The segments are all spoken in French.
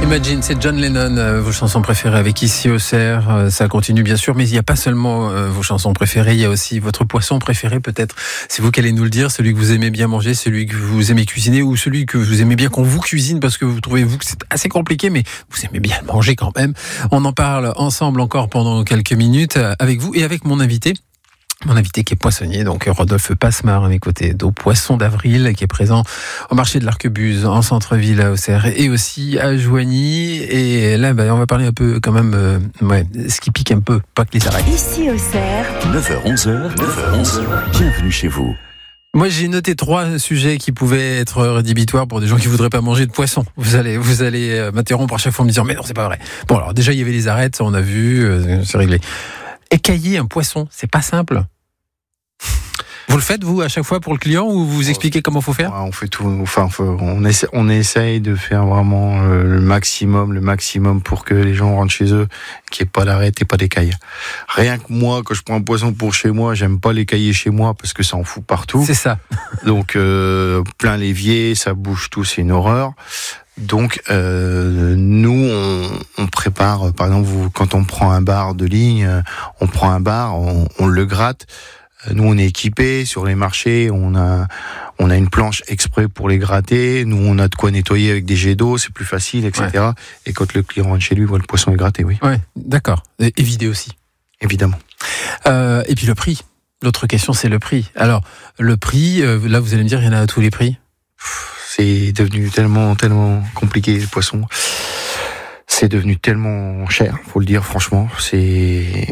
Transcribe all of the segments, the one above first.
Imagine, c'est John Lennon, vos chansons préférées avec Ici au cerf. Ça continue bien sûr, mais il n'y a pas seulement vos chansons préférées, il y a aussi votre poisson préféré peut-être. C'est vous qui allez nous le dire, celui que vous aimez bien manger, celui que vous aimez cuisiner ou celui que vous aimez bien qu'on vous cuisine parce que vous trouvez vous que c'est assez compliqué, mais vous aimez bien le manger quand même. On en parle ensemble encore pendant quelques minutes avec vous et avec mon invité. Mon invité qui est poissonnier, donc Rodolphe Passemard à mes côtés, d'Au Poisson d'Avril, qui est présent au marché de l'Arquebuse, en centre-ville à Auxerre, et aussi à Joigny. Et là, on va parler un peu quand même, ce qui pique un peu, pas que les arêtes. Ici Auxerre, 9h-11h, bienvenue chez vous. Moi, j'ai noté 3 sujets qui pouvaient être rédhibitoires pour des gens qui voudraient pas manger de poisson. Vous allez m'interrompre à chaque fois en me disant, mais non, c'est pas vrai. Bon, alors déjà, il y avait les arêtes, ça on a vu, c'est réglé. Écailler un poisson, c'est pas simple. Vous le faites, vous, à chaque fois pour le client, ou vous expliquez comment il faut faire ? On fait tout. Enfin, on essaye de faire vraiment le maximum pour que les gens rentrent chez eux, qu'il n'y ait pas d'arête et pas d'écaille. Rien que moi, quand je prends un poisson pour chez moi, j'aime pas l'écailler chez moi parce que ça en fout partout. C'est ça. Donc, plein l'évier, ça bouge tout, c'est une horreur. Donc, nous, on prépare, par exemple, quand on prend un bar de ligne, on prend un bar, on le gratte. Nous, on est équipés sur les marchés, on a une planche exprès pour les gratter. Nous, on a de quoi nettoyer avec des jets d'eau, c'est plus facile, etc. Ouais. Et quand le client rentre chez lui, voit le poisson est gratté, oui. Ouais, d'accord. Et vider aussi. Évidemment. Et puis le prix. L'autre question, c'est le prix. Alors, le prix, là, vous allez me dire, il y en a à tous les prix. C'est devenu tellement compliqué, le poisson. C'est devenu tellement cher, faut le dire franchement. C'est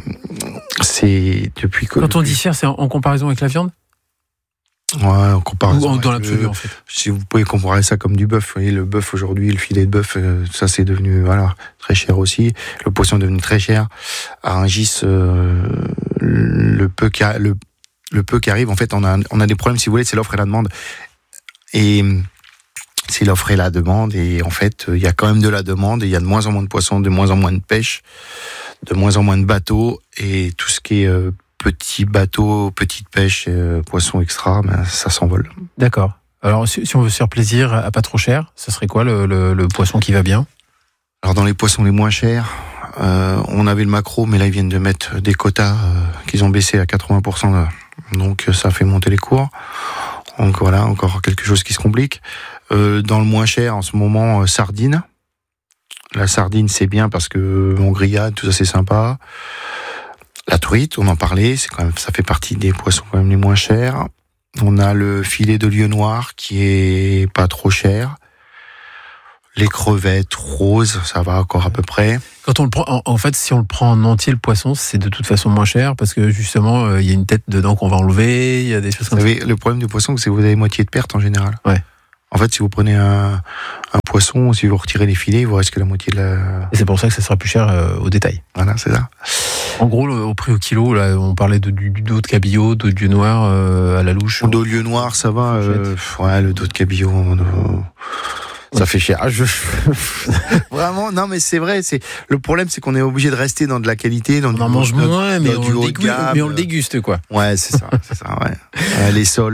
depuis que... Quand on dit cher, c'est en comparaison avec la viande ? Ouais, en comparaison. Ou dans l'absolu, en fait. Si vous pouvez comparer ça comme du bœuf, vous voyez, le bœuf aujourd'hui, le filet de bœuf, ça c'est devenu très cher aussi. Le poisson est devenu très cher. À Rungis, le peu qui arrive, en fait, on a des problèmes, si vous voulez, c'est l'offre et la demande. Et c'est l'offre et la demande, et en fait, il y a quand même de la demande, et il y a de moins en moins de poissons, de moins en moins de pêche, de moins en moins de bateaux, et tout ce qui est petits bateaux, petite pêche, poissons extra, ça s'envole. D'accord. Alors, si on veut se faire plaisir à pas trop cher, ça serait quoi le poisson qui va bien ? Alors, dans les poissons les moins chers, on avait le maquereau, mais là, ils viennent de mettre des quotas qu'ils ont baissé à 80%, là. Donc, ça fait monter les cours. Donc voilà, encore quelque chose qui se complique. Dans le moins cher, en ce moment, sardine. La sardine, c'est bien parce que on grillade, tout ça, c'est sympa. La truite, on en parlait, ça fait partie des poissons quand même les moins chers. On a le filet de lieu noir qui est pas trop cher. Les crevettes roses, ça va encore à peu près. Quand on le prend, en fait, si on le prend en entier, le poisson, c'est de toute façon moins cher parce que justement, il y a une tête dedans qu'on va enlever, il y a des choses comme ça. Vous savez, le problème du poisson, c'est que vous avez moitié de perte en général. Ouais. En fait, si vous prenez un poisson, si vous retirez les filets, il vous reste que la moitié de la... Et c'est pour ça que ça sera plus cher au détail. Voilà, c'est ça. En gros, au prix au kilo, là, on parlait du dos de cabillaud, dos de lieu noir à la louche. Le dos de lieu noir, ça va. Le dos de cabillaud... Ça fait cher. Vraiment, non, mais c'est vrai. Le problème, c'est qu'on est obligé de rester dans de la qualité, on en mange moins, mais on le déguste, quoi. Ouais, c'est ça. Ouais. Les sols.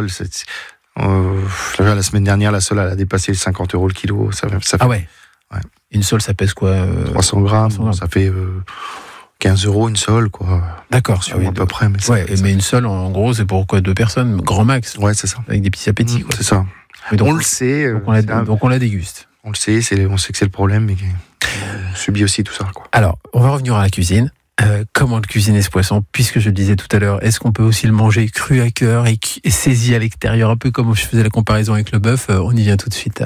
La semaine dernière, la sole elle a dépassé 50 € le kilo. Ça fait, ah ouais. Une sole, ça pèse quoi 300 grammes. Ça fait 15 € une sole, quoi. D'accord. À peu près. Mais une sole, en gros, c'est pour quoi 2 personnes, grand max. Ouais, c'est ça. Avec des petits appétits, quoi. C'est ça. Donc, on le sait. Donc on la déguste. On le sait, on sait que c'est le problème, mais on subit aussi tout ça, quoi. Alors, on va revenir à la cuisine. Comment le cuisiner ce poisson ? Puisque je le disais tout à l'heure, est-ce qu'on peut aussi le manger cru à cœur et saisi à l'extérieur, un peu comme je faisais la comparaison avec le bœuf ? On y vient tout de suite.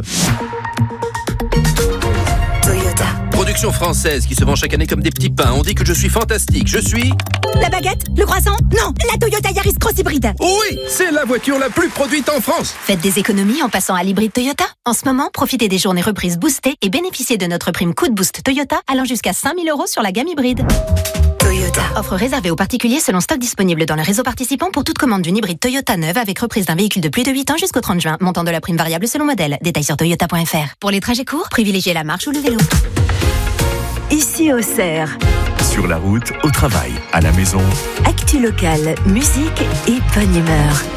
Toyota. Production française qui se vend chaque année comme des petits pains. On dit que je suis fantastique. Je suis... La baguette ? Le croissant ? Non, la Toyota Yaris Cross Hybride. Oui, c'est la voiture la plus produite en France. Faites des économies en passant à l'hybride Toyota. En ce moment, profitez des journées reprises boostées et bénéficiez de notre prime Coup de Boost Toyota allant jusqu'à 5 000 € sur la gamme hybride. Toyota. Offre réservée aux particuliers selon stock disponible dans le réseau participant pour toute commande d'une hybride Toyota neuve avec reprise d'un véhicule de plus de 8 ans jusqu'au 30 juin. Montant de la prime variable selon modèle. Détails sur toyota.fr. Pour les trajets courts, privilégiez la marche ou le vélo. Ici Auxerre. Sur la route, au travail, à la maison. Actu locale, musique et bonne humeur.